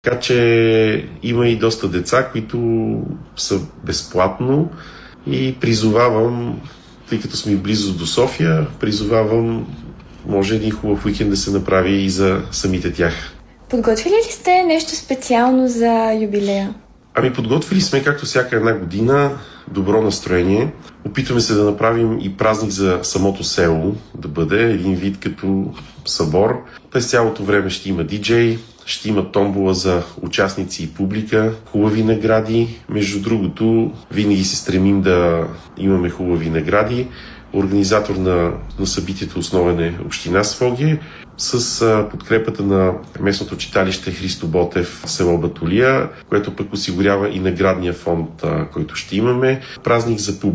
Така че има и доста деца, които са безплатно и призовавам, тъй като сме близо до София, може един хубав уикенд да се направи и за самите тях. Подготвили ли сте нещо специално за юбилея? Подготвили сме, както всяка една година, добро настроение. Опитваме се да направим и празник за самото село, да бъде един вид като събор. През цялото време ще има диджей, ще има томбола за участници и публика, хубави награди. Между другото, винаги се стремим да имаме хубави награди. Организатор на събитието основен е община Своге, с подкрепата на местното читалище Христо Ботев в село Батолия, което пък осигурява и наградния фонд, който ще имаме. Празник за публика.